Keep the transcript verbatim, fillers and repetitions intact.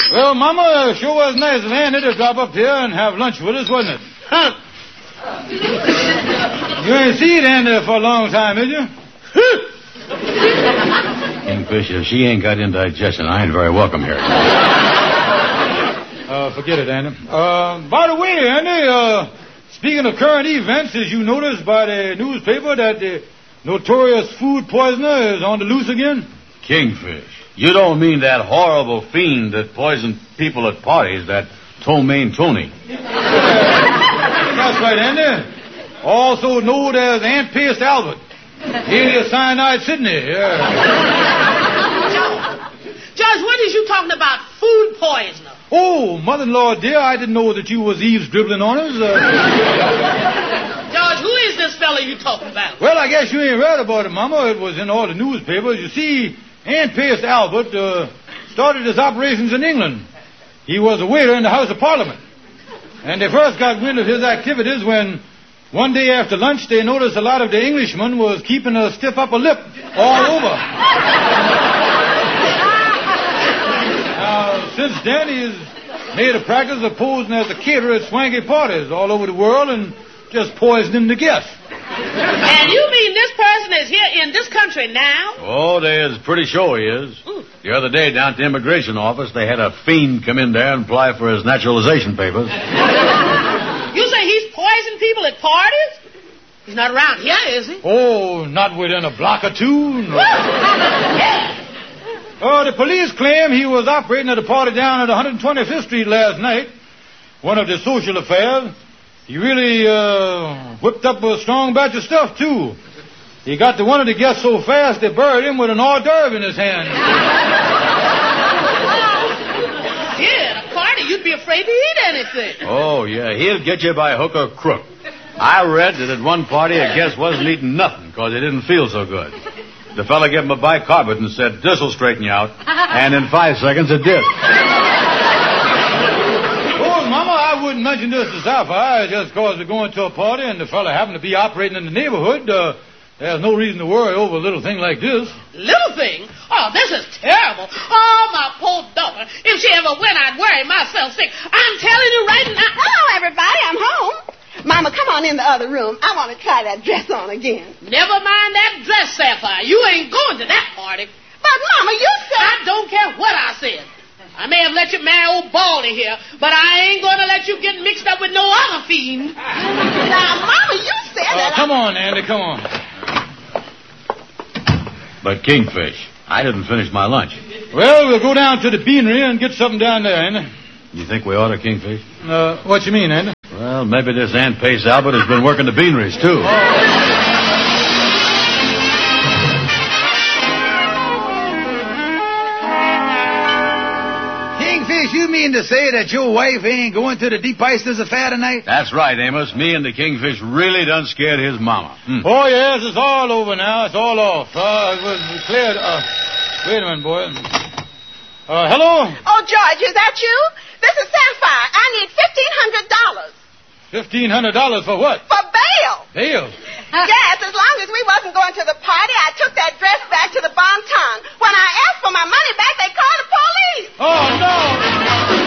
Well, Mama, sure was nice of Andy to drop up here and have lunch with us, wasn't it? Huh. You ain't seen Andy for a long time, did you? Kingfisher, she ain't got indigestion. I ain't very welcome here. Uh, forget it, Andy. Uh, by the way, Andy, uh, speaking of current events, did you notice by the newspaper that the notorious food poisoner is on the loose again? Kingfish, you don't mean that horrible fiend that poisoned people at parties, that Tomaine Tony. That's right, Andy. Also known as Ant-Paced Albert. Alias Cyanide Sydney. Yeah. Judge, what is you talking about? Food poisoner. Oh, mother-in-law, dear, I didn't know that you was eavesdribbling on us. Uh... Judge, who is this fella you talking about? Well, I guess you ain't read about it, Mama. It was in all the newspapers. You see, Ant-Paced Albert uh, started his operations in England. He was a waiter in the House of Parliament. And they first got wind of his activities when one day after lunch they noticed a lot of the Englishmen was keeping a stiff upper lip all over. Now, since then he's made a practice of posing as a caterer at swanky parties all over the world and just poisoning the guests. And you mean this person is here in this country now? Oh, they is pretty sure he is. Ooh. The other day down at the immigration office, they had a fiend come in there and apply for his naturalization papers. You say he's poisoning people at parties? He's not around here, is he? Oh, not within a block or two. No. Yeah. Oh, the police claim he was operating at a party down at one hundred twenty-fifth Street last night. One of the social affairs. He really uh, whipped up a strong batch of stuff, too. He got to one of the guests so fast they buried him with an hors d'oeuvre in his hand. Yeah, at a party, you'd be afraid to eat anything. Oh, yeah, he'll get you by hook or crook. I read that at one party a guest wasn't eating nothing because he didn't feel so good. The fella gave him a bicarbonate and said, this'll straighten you out. And in five seconds it did. Mama, I wouldn't mention this to Sapphire just because we're going to a party and the fella happened to be operating in the neighborhood. Uh, there's no reason to worry over a little thing like this. Little thing? Oh, this is terrible. Oh, my poor daughter. If she ever went, I'd worry myself sick. I'm telling you right now. Hello, everybody. I'm home. Mama, come on in the other room. I want to try that dress on again. Never mind that dress, Sapphire. You ain't going to that party. But, Mama, you said... I don't care what I said. I may have let you marry old Baldy here, but I ain't going to let you get mixed up with no other fiend. Now, Mama, you said uh, that... Come on, Andy, come on. But, Kingfish, I didn't finish my lunch. Well, we'll go down to the beanery and get something down there, Andy. You think we ought to, Kingfish? Uh, what you mean, Andy? Well, maybe this Ant-Paced Albert has been working the beaneries, too. Oh. You mean to say that your wife ain't going to the Deep Oysters affair tonight? That's right, Amos. Me and the Kingfish really done scared his mama. Hmm. Oh, yes, it's all over now. It's all off. Uh, it was cleared. Uh, wait a minute, boy. Uh, hello? Oh, George, is that you? This is Sapphire. I need fifteen hundred dollars. fifteen hundred dollars for what? For bail. Bail? Yes, as long as we wasn't going to the party, I took that dress back to the Bon Ton. When I asked for my money back, they called the police. Oh, no.